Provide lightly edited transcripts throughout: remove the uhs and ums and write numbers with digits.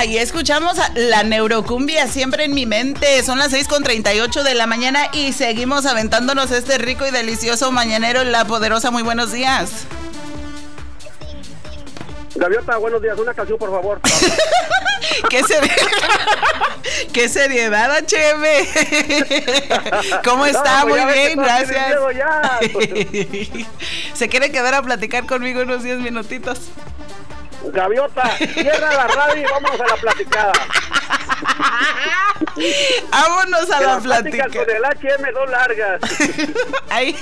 Ahí escuchamos a la neurocumbia siempre en mi mente. Son las 6:38 de la mañana y seguimos aventándonos este rico y delicioso mañanero en La Poderosa. Muy buenos días. Gaviota, buenos días. Una canción, por favor. Qué seriedad, HM. ¿Cómo está? Muy bien, gracias. ¿Se quiere quedar a platicar conmigo unos 10 minutitos? Gaviota, cierra la radio y vámonos a la platicada. Vámonos a la platicada. Con el HM dos largas. Ahí.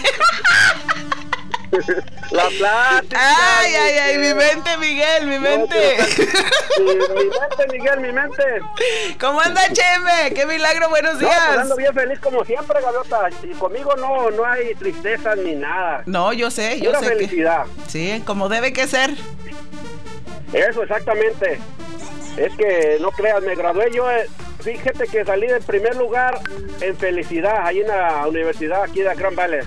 La plática. Ay, mi mente, Miguel, mi mente. Mi mente. ¿Cómo anda, Cheme? ¡Qué milagro! Buenos días. Pues ando bien feliz como siempre, Gaviota. Y conmigo no hay tristeza ni nada. No, yo sé, yo sé. Pura felicidad. Sí, como debe que ser. Eso, exactamente. Es que no creas, me gradué yo. Fíjate que salí del primer lugar en felicidad ahí en la universidad aquí de Grand Valley.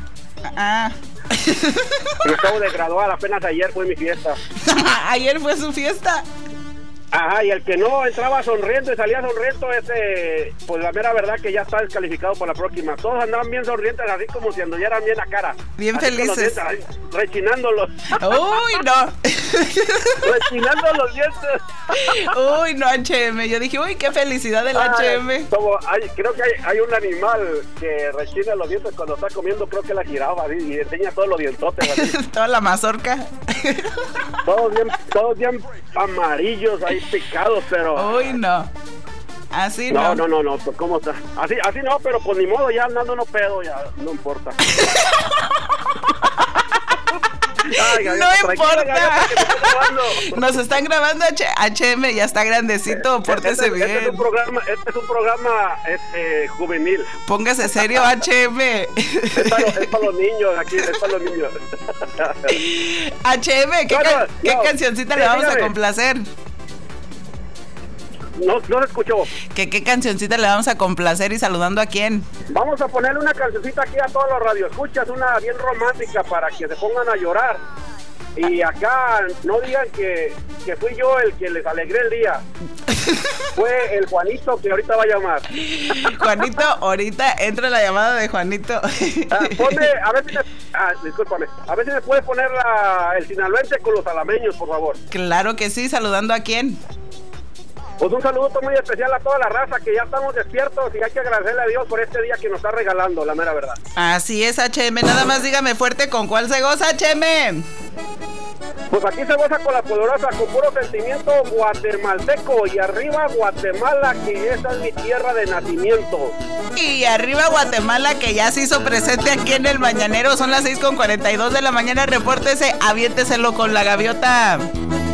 Me acabo de graduar, apenas ayer fue mi fiesta. ¿Ayer fue su fiesta? Ajá, y el que no entraba sonriendo y salía sonriendo, pues la mera verdad que ya está descalificado por la próxima. Todos andaban bien sonrientes, así como si anduvieran bien a cara. Bien así felices. Rechinándolos. Uy, no. Rechinando los dientes. Uy, no, HM. Yo dije, uy, qué felicidad del HM. Creo que hay un animal que rechina los dientes cuando está comiendo, creo que la jirafa, y enseña todos los dientotes. Así. Toda la mazorca. Todos bien amarillos ahí picados, pero... Uy, no. Así no. No, pues ¿cómo está? Así no, pero pues ni modo, ya andando no pedo, ya no importa. Ay, no importa. Nos están grabando HM, ya está grandecito, pórtese bien. Este es un programa juvenil. Póngase serio, HM. Es para los niños, aquí es para los niños. HM, ¿qué cancioncita le vamos a complacer? No se escuchó. ¿Qué cancioncita le vamos a complacer y saludando a quién? Vamos a ponerle una cancioncita aquí a todos los radioescuchas, una bien romántica para que se pongan a llorar. Y acá no digan que fui yo el que les alegré el día. Fue el Juanito que ahorita va a llamar. Juanito, ahorita entra la llamada de Juanito. Ponme, discúlpame, a ver si me puedes poner el sinaloense con los alameños, por favor. Claro que sí, saludando a quién. Pues un saludo muy especial a toda la raza, que ya estamos despiertos y hay que agradecerle a Dios por este día que nos está regalando, la mera verdad. Así es, HM, nada más dígame fuerte con cuál se goza, HM. Pues aquí se goza con La Poderosa, con puro sentimiento guatemalteco, y arriba Guatemala, que esa es mi tierra de nacimiento. Y arriba Guatemala, que ya se hizo presente aquí en el mañanero. Son las 6:42 de la mañana, repórtese, aviénteselo con la gaviota.